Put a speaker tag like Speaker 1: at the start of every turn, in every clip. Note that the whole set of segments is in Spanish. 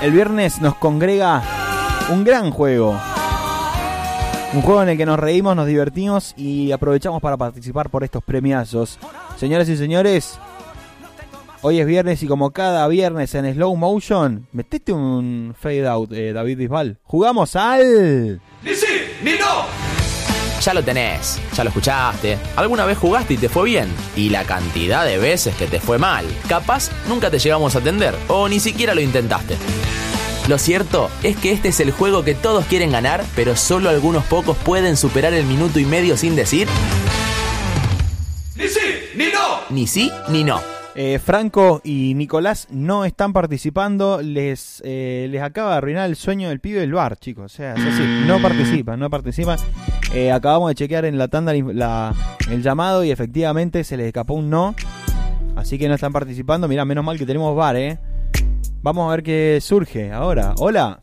Speaker 1: el viernes nos congrega un gran juego. Un juego en el que nos reímos, nos divertimos y aprovechamos para participar por estos premiazos. Señoras y señores, hoy es viernes y como cada viernes en Slow Motion, metete un fade out, David Bisbal. Jugamos al...
Speaker 2: ¡Ni sí, ni no!
Speaker 3: Ya lo tenés, ya lo escuchaste, alguna vez jugaste y te fue bien, y la cantidad de veces que te fue mal. Capaz nunca te llegamos a atender, o ni siquiera lo intentaste. Lo cierto es que este es el juego que todos quieren ganar, pero solo algunos pocos pueden superar el minuto y medio sin decir...
Speaker 2: ¡Ni sí, ni no!
Speaker 3: Ni sí, ni no.
Speaker 1: Franco y Nicolás no están participando, les acaba de arruinar el sueño del pibe del bar, chicos. O sea, es así, no participan. Acabamos de chequear en la tanda el llamado y efectivamente se les escapó un no. Así que no están participando. Mirá, menos mal que tenemos bar, Vamos a ver qué surge ahora. Hola.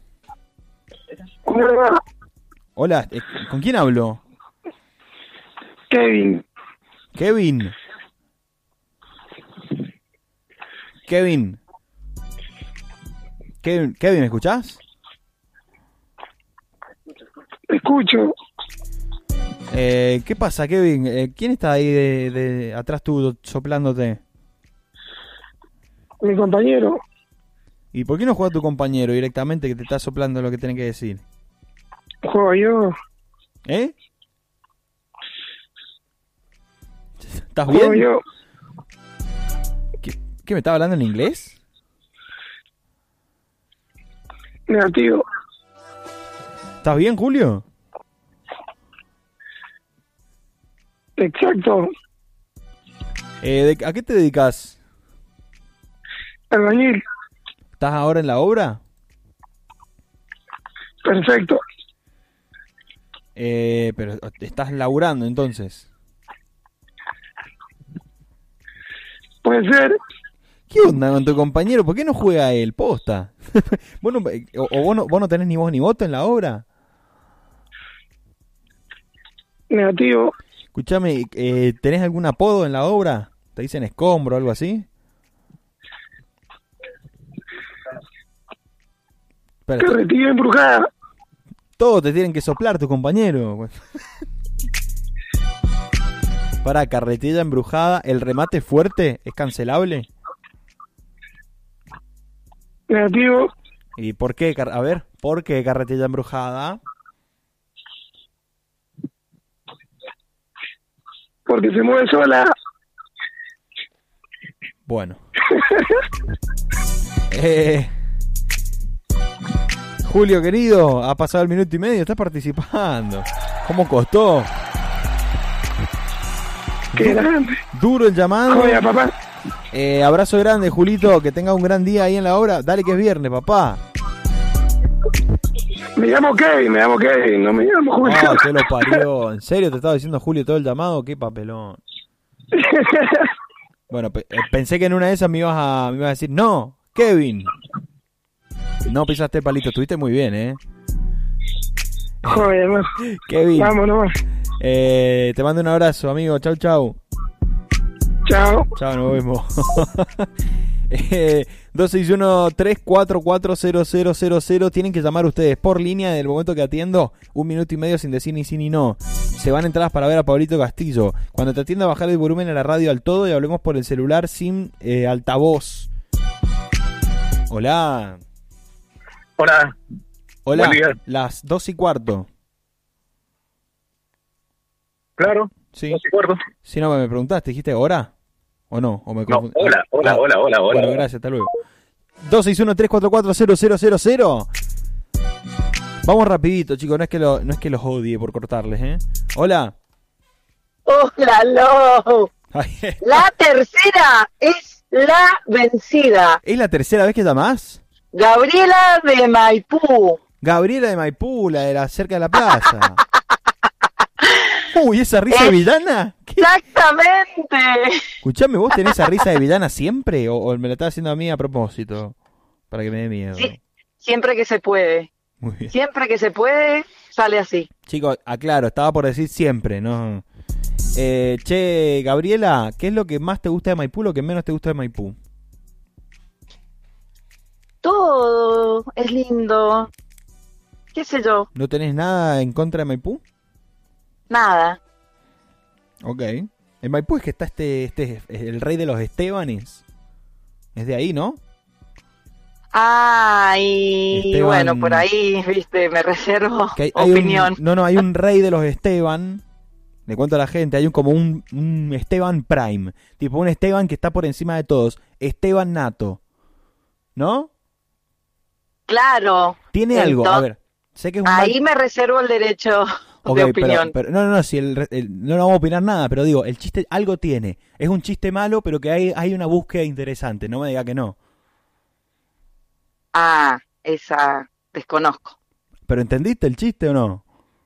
Speaker 1: Hola, ¿con quién hablo?
Speaker 4: Kevin,
Speaker 1: ¿me escuchás?
Speaker 4: te escucho.
Speaker 1: ¿Qué pasa, Kevin? ¿Quién está ahí de atrás tuyo soplándote?
Speaker 4: Mi compañero.
Speaker 1: ¿Y por qué no juega tu compañero directamente que te está soplando lo que tenés que decir?
Speaker 4: Juego yo.
Speaker 1: ¿Eh? ¿Estás
Speaker 4: Juego
Speaker 1: bien?
Speaker 4: yo.
Speaker 1: ¿Qué me estaba hablando en inglés?
Speaker 4: Negativo.
Speaker 1: ¿Estás bien, Julio?
Speaker 4: Exacto.
Speaker 1: ¿A qué te dedicas?
Speaker 4: Albañil.
Speaker 1: ¿Estás ahora en la obra?
Speaker 4: Perfecto.
Speaker 1: Pero estás laburando entonces.
Speaker 4: Puede ser.
Speaker 1: ¿Qué onda con tu compañero? ¿Por qué no juega él? Posta. ¿Vos no tenés ni voz ni voto en la obra?
Speaker 4: Negativo.
Speaker 1: Escuchame, ¿tenés algún apodo en la obra? ¿Te dicen escombro o algo así? Espera,
Speaker 4: Carretilla embrujada.
Speaker 1: todos te tienen que soplar, tu compañero. Para carretilla embrujada, ¿el remate fuerte es cancelable?
Speaker 4: Negativo.
Speaker 1: ¿Y por qué? A ver, ¿por qué carretilla embrujada?
Speaker 4: Porque se mueve sola.
Speaker 1: Bueno. Julio, querido, ha pasado el minuto y medio, estás participando. ¿Cómo costó?
Speaker 4: Qué grande.
Speaker 1: Duro el llamado.
Speaker 4: Joder, papá.
Speaker 1: Abrazo grande, Julito, que tenga un gran día ahí en la obra. Dale que es viernes, papá.
Speaker 4: Me llamo Kevin, no me llamo Julio.
Speaker 1: Ah, que lo parió. ¿En serio te estaba diciendo Julio todo el llamado? Qué papelón. Bueno, pensé que en una de esas me ibas a decir, no, Kevin. No pisaste el palito, estuviste muy bien,
Speaker 4: Joder, man.
Speaker 1: Kevin.
Speaker 4: Vámonos.
Speaker 1: Te mando un abrazo, amigo. Chau, chau.
Speaker 4: Chao.
Speaker 1: Chao, nos vemos. 261-344-0000. Tienen que llamar ustedes por línea. En el momento que atiendo, 1 minuto y medio sin decir ni sí ni no. Se van entradas para ver a Pablito Castillo. Cuando te atienda, bajar el volumen a la radio al todo y hablemos por el celular sin altavoz. Hola.
Speaker 5: Hola.
Speaker 1: Hola.
Speaker 5: Buen día.
Speaker 1: Las 2:15.
Speaker 5: Claro.
Speaker 1: Sí.
Speaker 5: 2:15.
Speaker 1: Si no, me preguntaste, ¿dijiste hora? ¿O no? ¿O me
Speaker 5: No, hola.
Speaker 1: Bueno, gracias, hasta luego. 261-344-0000. Vamos rapidito, chicos, no es que los odie por cortarles, Hola.
Speaker 6: Hola, no. La tercera es la vencida.
Speaker 1: ¿Es la tercera vez que llamás?
Speaker 6: Gabriela de Maipú.
Speaker 1: Gabriela de Maipú, la de la cerca de la plaza. Uy, ¿esa risa de villana? ¿Qué?
Speaker 6: Exactamente.
Speaker 1: Escuchame, ¿vos tenés esa risa de villana siempre? ¿O me la estás haciendo a mí a propósito? Para que me dé miedo.
Speaker 6: Sí, siempre que se puede.
Speaker 1: Muy bien.
Speaker 6: Siempre que se puede, sale así.
Speaker 1: Chicos, aclaro, estaba por decir siempre, ¿no? Che, Gabriela, ¿qué es lo que más te gusta de Maipú, lo que menos te gusta de Maipú?
Speaker 6: Todo. es lindo. ¿Qué sé yo?
Speaker 1: ¿No tenés nada en contra de Maipú?
Speaker 6: Nada.
Speaker 1: Ok. En Maipú es que está el rey de los Estebanes. Es de ahí, ¿no?
Speaker 6: Ah, y
Speaker 1: Esteban-
Speaker 6: bueno, por ahí, viste, me reservo
Speaker 1: Que hay
Speaker 6: opinión.
Speaker 1: hay un rey de los Esteban. Le cuento a la gente, hay como un Esteban Prime. Tipo un Esteban que está por encima de todos. Esteban Nato. ¿No?
Speaker 6: Claro.
Speaker 1: Tiene algo, a ver. Sé que es un
Speaker 6: Ahí me reservo el derecho
Speaker 1: Ok,
Speaker 6: de opinión.
Speaker 1: pero no, si no vamos a opinar nada, pero digo, el chiste algo tiene. Es un chiste malo, pero que hay una búsqueda interesante, no me diga que no.
Speaker 6: Ah, esa desconozco.
Speaker 1: ¿Pero entendiste el chiste o no?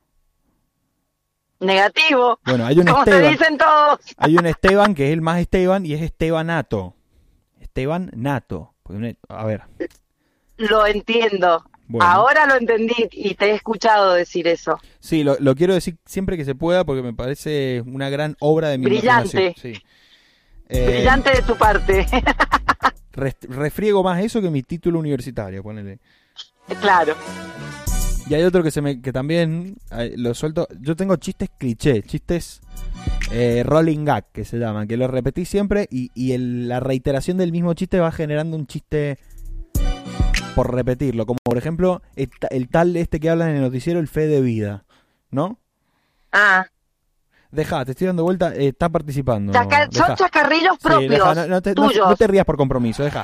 Speaker 6: Negativo.
Speaker 1: Bueno, hay un
Speaker 6: Como te
Speaker 1: Esteban.
Speaker 6: dicen todos.
Speaker 1: Hay un Esteban que es el más Esteban y es Esteban Nato. Esteban Nato. A ver,
Speaker 6: Lo entiendo.
Speaker 1: bueno.
Speaker 6: Ahora lo entendí y te he escuchado decir eso.
Speaker 1: Sí, lo quiero decir siempre que se pueda porque me parece una gran obra de mi
Speaker 6: Brillante.
Speaker 1: imaginación. Sí.
Speaker 6: Brillante de tu parte.
Speaker 1: Refriego más eso que mi título universitario, ponele.
Speaker 6: Claro.
Speaker 1: Y hay otro que también lo suelto. Yo tengo chistes cliché, chistes rolling gag que se llaman, que lo repetí siempre y la reiteración del mismo chiste va generando un chiste por repetirlo. Como por ejemplo el tal que habla en el noticiero, el Fe de Vida, ¿no?
Speaker 6: Ah.
Speaker 1: Deja, te estoy dando vuelta, está participando.
Speaker 6: Son
Speaker 1: Dejá.
Speaker 6: chacarrillos
Speaker 1: Sí,
Speaker 6: propios.
Speaker 1: deja, no
Speaker 6: tuyos.
Speaker 1: te rías por compromiso, deja.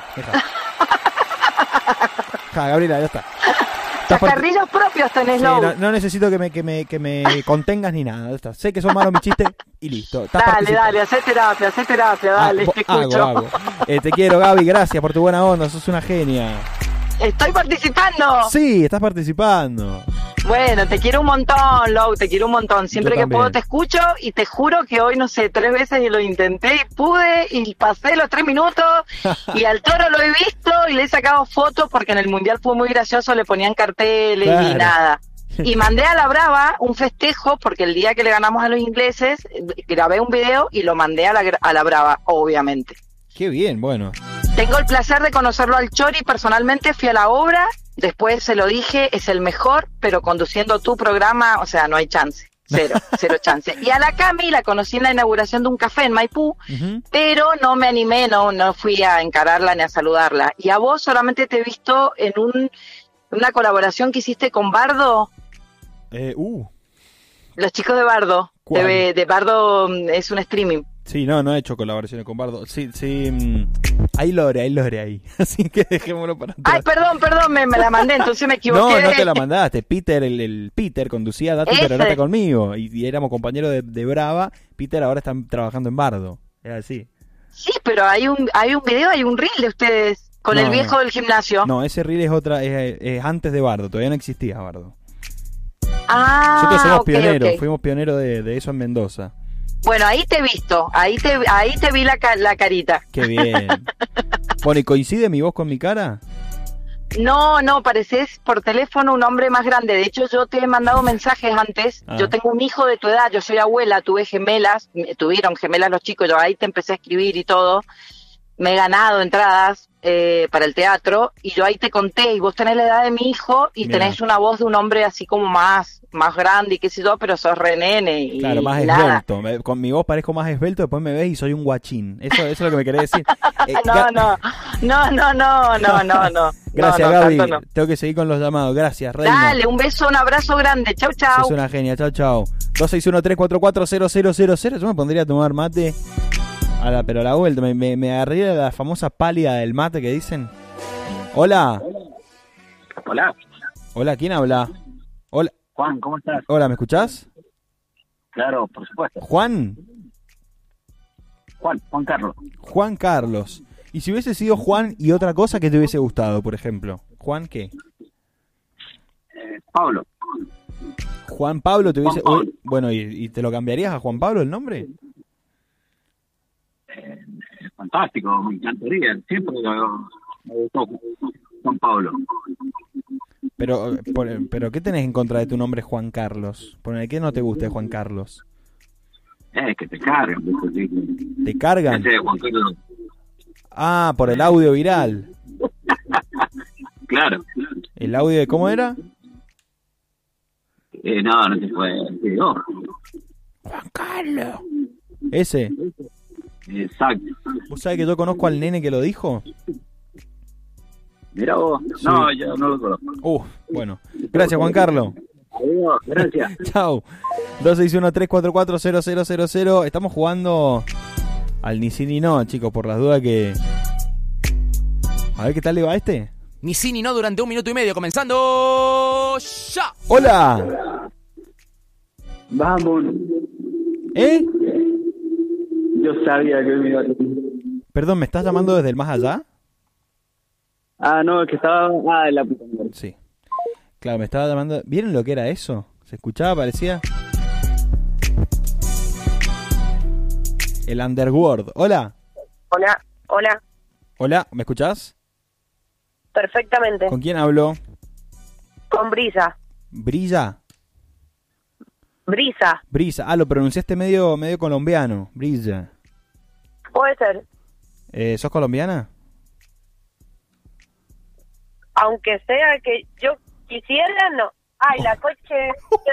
Speaker 1: Gabriela, ya está.
Speaker 6: Chacarrillos propios tenés,
Speaker 1: Sí,
Speaker 6: Lou.
Speaker 1: no necesito que me contengas ni nada. Ya está. Sé que son malos mis chistes y listo. Estás
Speaker 6: Dale,
Speaker 1: participando.
Speaker 6: hacé terapia, dale, te escucho.
Speaker 1: Hago. Te quiero, Gaby, gracias por tu buena onda, sos una genia.
Speaker 6: Estoy participando.
Speaker 1: Sí, estás participando.
Speaker 6: Bueno, te quiero un montón, Lou, te quiero un montón. Siempre
Speaker 1: Yo
Speaker 6: que
Speaker 1: también.
Speaker 6: puedo te escucho y te juro que hoy, no sé, 3 veces y lo intenté y pude y pasé los 3 minutos y al Toro lo he visto y le he sacado fotos porque en el Mundial fue muy gracioso, le ponían carteles
Speaker 1: Claro.
Speaker 6: y nada. Y mandé a la Brava un festejo porque el día que le ganamos a los ingleses grabé un video y lo mandé a la Brava, obviamente.
Speaker 1: Qué bien, bueno.
Speaker 6: Tengo el placer de conocerlo al Chori personalmente, fui a la obra, después se lo dije, es el mejor, pero conduciendo tu programa, o sea, no hay chance, cero chance. Y a la Cami la conocí en la inauguración de un café en Maipú,
Speaker 1: Ujú.
Speaker 6: pero no me animé, no fui a encararla ni a saludarla. Y a vos solamente te he visto en una colaboración que hiciste con Bardo, los chicos de Bardo,
Speaker 1: ¿Cuál?
Speaker 6: de Bardo es un streaming.
Speaker 1: Sí, no he hecho colaboraciones con Bardo. Sí, hay lore ahí. Así que dejémoslo para atrás.
Speaker 6: Ay, perdón, me la mandé, entonces me equivoqué.
Speaker 1: No te la mandaste. Peter, el Peter conducía Data y
Speaker 6: Ese.
Speaker 1: Perorata conmigo. Y éramos compañeros de Brava. Peter ahora está trabajando en Bardo. Era así.
Speaker 6: Sí, pero hay un video, hay un reel de ustedes con
Speaker 1: No,
Speaker 6: el viejo
Speaker 1: no.
Speaker 6: del gimnasio.
Speaker 1: No, ese reel es antes de Bardo. Todavía no existía Bardo.
Speaker 6: Ah,
Speaker 1: Nosotros somos
Speaker 6: ok,
Speaker 1: pioneros.
Speaker 6: ok.
Speaker 1: Fuimos pioneros de eso en Mendoza.
Speaker 6: Bueno, ahí te he visto, ahí te vi la carita.
Speaker 1: Qué bien. Bueno, ¿y coincide mi voz con mi cara?
Speaker 6: No, pareces por teléfono un hombre más grande. De hecho, yo te he mandado mensajes antes.
Speaker 1: Ah.
Speaker 6: Yo tengo un hijo de tu edad, yo soy abuela, tuve gemelas, tuvieron gemelas los chicos, yo ahí te empecé a escribir y todo. Me he ganado entradas para el teatro y yo ahí te conté y vos tenés la edad de mi hijo y
Speaker 1: Mirá.
Speaker 6: tenés una voz de un hombre así como más grande y qué sé yo, pero sos re nene y
Speaker 1: Claro, más
Speaker 6: nada.
Speaker 1: esbelto. Con mi voz parezco más esbelto, después me ves y soy un guachín. Eso es lo que me querés decir.
Speaker 6: No.
Speaker 1: Gracias,
Speaker 6: no,
Speaker 1: Gaby.
Speaker 6: tanto no.
Speaker 1: Tengo que seguir con los llamados. Gracias, Reina.
Speaker 6: Dale, un beso, un abrazo grande. Chau, chau.
Speaker 1: Sos una genia. Chau. 261-344-0000. Yo me pondría a tomar mate. Pero a la vuelta. Me agarré la famosa pálida del mate que dicen. Hola. Hola, ¿quién habla? Hola,
Speaker 5: Juan, ¿cómo estás?
Speaker 1: hola, ¿me escuchás?
Speaker 5: Claro, por supuesto.
Speaker 1: Juan.
Speaker 5: Juan Carlos.
Speaker 1: Juan Carlos. Y si hubiese sido Juan y otra cosa que te hubiese gustado, por ejemplo. ¿Juan qué?
Speaker 5: Pablo.
Speaker 1: Juan Pablo te hubiese...
Speaker 5: Juan Pablo.
Speaker 1: Bueno, ¿y te lo cambiarías a Juan Pablo el nombre?
Speaker 5: Fantástico, me encantaría. Siempre me gustó Juan Pablo.
Speaker 1: Pero ¿qué tenés en contra de tu nombre Juan Carlos? ¿Por qué no te gusta Juan Carlos?
Speaker 5: Que te cargan.
Speaker 1: ¿Te cargan?
Speaker 5: Juan Carlos.
Speaker 1: Ah, por el audio viral.
Speaker 5: Claro.
Speaker 1: ¿El audio de cómo era?
Speaker 5: No te fue. No.
Speaker 1: Juan Carlos. Ese.
Speaker 5: Exacto.
Speaker 1: ¿Vos sabés que yo conozco al nene que lo dijo?
Speaker 5: Mirá vos.
Speaker 1: Sí.
Speaker 5: No, yo no lo conozco.
Speaker 1: Bueno. Gracias, Juan Carlos.
Speaker 5: Adiós, gracias.
Speaker 1: Chau. 261-344-0000. Estamos jugando al ni sí ni no, chicos, por las dudas que... A ver qué tal le va a este.
Speaker 3: Ni sí ni no durante 1 minuto y medio, comenzando ya.
Speaker 1: ¡Hola!
Speaker 4: Vamos.
Speaker 1: ¿Eh?
Speaker 4: Yo sabía que me iba a...
Speaker 1: Perdón, ¿me estás llamando desde el más allá?
Speaker 4: No, es que estaba... en la puta madre.
Speaker 1: Sí. Claro, me estaba llamando... ¿Vieron lo que era eso? ¿Se escuchaba? Parecía... El Underworld. Hola.
Speaker 7: Hola,
Speaker 1: Hola, ¿me escuchás?
Speaker 7: perfectamente.
Speaker 1: ¿Con quién hablo?
Speaker 7: Con Brisa.
Speaker 1: ¿Brilla?
Speaker 7: Brisa,
Speaker 1: Brisa. Ah, lo pronunciaste medio colombiano. Brilla.
Speaker 7: puede ser.
Speaker 1: ¿Sos colombiana?
Speaker 7: Aunque sea que yo quisiera, no. Ay, la coche.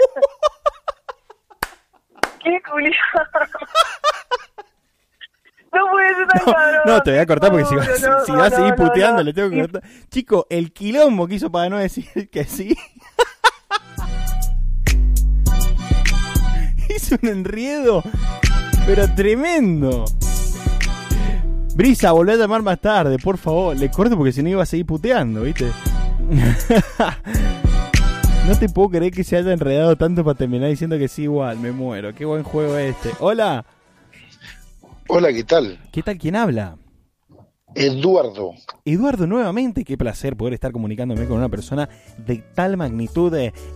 Speaker 7: Qué culiado. No puede ser tan cabrón.
Speaker 1: No, te voy a cortar porque si vas a seguir puteando,
Speaker 7: no.
Speaker 1: le tengo que cortar. Chico, el quilombo que hizo para no decir que sí. Hizo un enredo, pero tremendo. Brisa, volvé a llamar más tarde, por favor. Le corto porque si no iba a seguir puteando, ¿viste? No te puedo creer que se haya enredado tanto para terminar diciendo que sí igual. Me muero. Qué buen juego este. Hola.
Speaker 8: Hola, ¿qué tal?
Speaker 1: ¿Qué tal? ¿Quién habla?
Speaker 8: Eduardo.
Speaker 1: Eduardo, nuevamente. Qué placer poder estar comunicándome con una persona de tal magnitud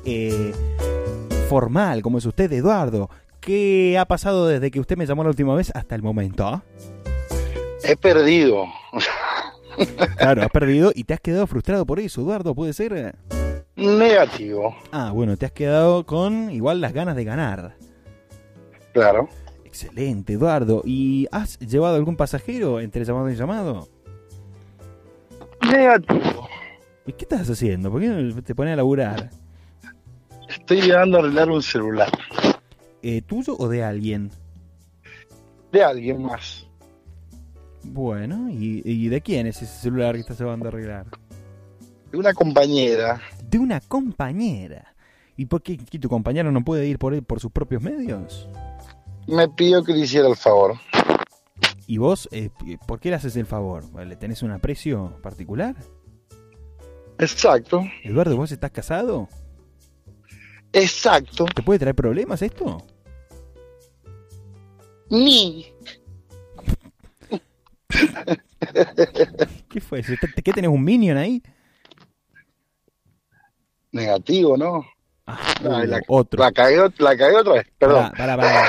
Speaker 1: formal como es usted, Eduardo. ¿Qué ha pasado desde que usted me llamó la última vez hasta el momento?
Speaker 8: He perdido.
Speaker 1: Claro, has perdido y te has quedado frustrado por eso, Eduardo, ¿puede ser?
Speaker 8: Negativo.
Speaker 1: Ah, bueno, te has quedado con igual las ganas de ganar.
Speaker 8: Claro.
Speaker 1: Excelente, Eduardo. ¿Y has llevado algún pasajero entre llamado y llamado?
Speaker 8: Negativo.
Speaker 1: ¿Y qué estás haciendo? ¿Por qué no te pones a laburar?
Speaker 8: Estoy llegando a arreglar un celular.
Speaker 1: ¿Tuyo o de alguien?
Speaker 8: De alguien más.
Speaker 1: Bueno, ¿y de quién es ese celular que estás llevando a arreglar?
Speaker 8: De una compañera.
Speaker 1: De una compañera. ¿Y por qué tu compañero no puede ir por sus propios medios?
Speaker 8: Me pidió que le hiciera el favor.
Speaker 1: ¿Y vos, por qué le haces el favor? ¿Le tenés un aprecio particular?
Speaker 8: Exacto.
Speaker 1: Eduardo, ¿vos estás casado?
Speaker 8: Exacto.
Speaker 1: ¿Te puede traer problemas esto?
Speaker 8: Ni.
Speaker 1: ¿Qué fue eso? ¿Qué tenés un Minion ahí?
Speaker 8: Negativo, ¿no?
Speaker 1: Ay, otro.
Speaker 8: La cagué otra vez, perdón.
Speaker 1: Pará.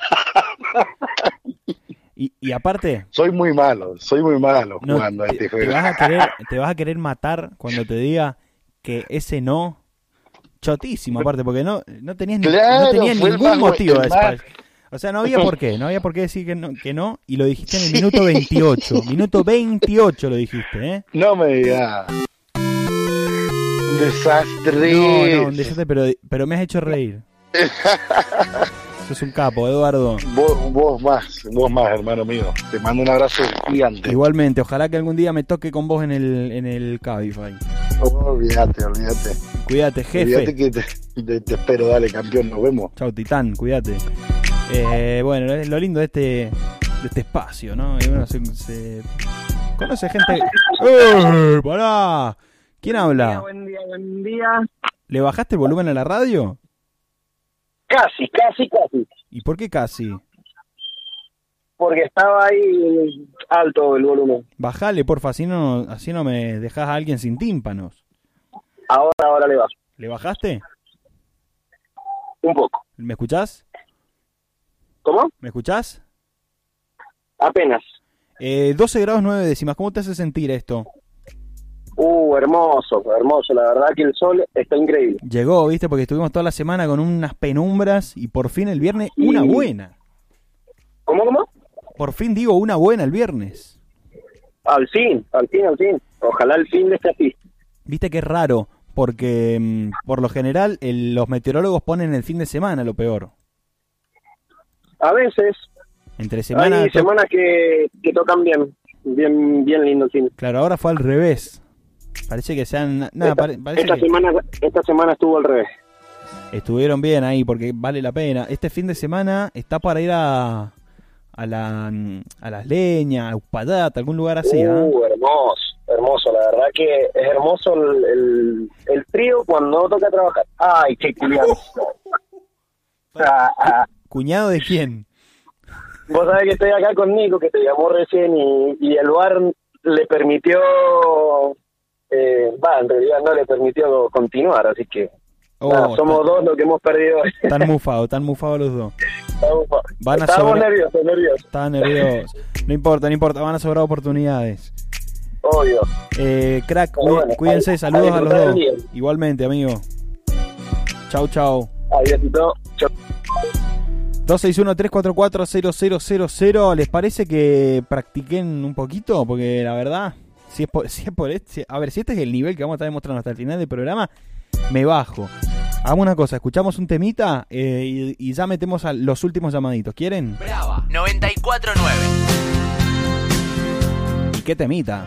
Speaker 1: Y aparte...
Speaker 8: Soy muy malo
Speaker 1: no,
Speaker 8: jugando a este juego.
Speaker 1: Te vas a querer matar cuando te diga que ese no... Chotísimo, aparte, porque no tenías, no tenías ningún motivo de después. O sea, no había por qué decir que no, y lo dijiste en el minuto 28. Minuto 28 lo dijiste, ¿eh?
Speaker 8: No me digas. Un desastre.
Speaker 1: No, un desastre, pero me has hecho reír. Sos un capo, Eduardo.
Speaker 8: Vos más, hermano mío. Te mando un abrazo gigante.
Speaker 1: Igualmente, ojalá que algún día me toque con vos en el Cabify.
Speaker 8: Olvídate.
Speaker 1: Cuídate, jefe.
Speaker 8: Olvídate que te espero, dale, campeón, nos vemos.
Speaker 1: Chau, Titán, cuídate. Bueno, es lo lindo de este espacio, ¿no? Y uno se conoce gente... ¡Pará! ¿Quién habla?
Speaker 4: Buen día.
Speaker 1: ¿Le bajaste el volumen a la radio?
Speaker 4: Casi.
Speaker 1: ¿Y por qué casi?
Speaker 4: Porque estaba ahí alto el volumen.
Speaker 1: Bajale, porfa, así no me dejás a alguien sin tímpanos.
Speaker 4: Ahora le vas.
Speaker 1: ¿Le bajaste?
Speaker 4: Un poco.
Speaker 1: ¿Me escuchás?
Speaker 4: ¿Cómo?
Speaker 1: ¿Me escuchás?
Speaker 4: Apenas.
Speaker 1: 12 grados 9 décimas, ¿cómo te hace sentir esto?
Speaker 4: Hermoso. La verdad que el sol está increíble.
Speaker 1: Llegó, ¿viste? Porque estuvimos toda la semana con unas penumbras y por fin el viernes una buena.
Speaker 4: ¿Cómo?
Speaker 1: Por fin digo una buena el viernes.
Speaker 4: Al fin. Ojalá el fin de este así.
Speaker 1: Viste que es raro, porque por lo general los meteorólogos ponen el fin de semana lo peor.
Speaker 9: A veces.
Speaker 1: Entre semana.
Speaker 9: Hay semanas que tocan bien lindo el cine.
Speaker 1: Claro, ahora fue al revés. Parece que sean...
Speaker 9: Esta semana estuvo al revés.
Speaker 1: Estuvieron bien ahí porque vale la pena. Este fin de semana está para ir a las Leñas, a Uspallata, algún lugar así.
Speaker 9: Hermoso, la verdad que es hermoso el trío cuando toca trabajar. Ay, qué culiado.
Speaker 1: ¿Cuñado de quién?
Speaker 9: Vos sabés que estoy acá con Nico, que te llamó recién, y el bar le permitió, en realidad no le permitió continuar, así que somos dos los que hemos perdido.
Speaker 1: Están mufados los dos.
Speaker 9: Estábamos nerviosos.
Speaker 1: Estaban nerviosos. No importa, van a sobrar oportunidades.
Speaker 9: Obvio.
Speaker 1: Crack, cuídense, saludos a los dos. Igualmente, amigo. Chau.
Speaker 9: Adiósito. Chau.
Speaker 1: 261-344-0000. ¿Les parece que practiquen un poquito? Porque la verdad, si es por este, a ver, si este es el nivel que vamos a estar demostrando hasta el final del programa, me bajo. Hagamos una cosa, escuchamos un temita y ya metemos a los últimos llamaditos. ¿Quieren?
Speaker 3: Brava 94.9.
Speaker 1: ¿Y qué temita?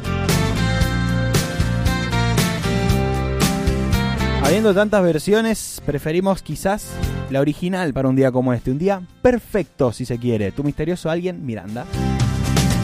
Speaker 1: Habiendo tantas versiones, preferimos quizás la original para un día como este. Un día perfecto, si se quiere. Tu misterioso alguien, Miranda.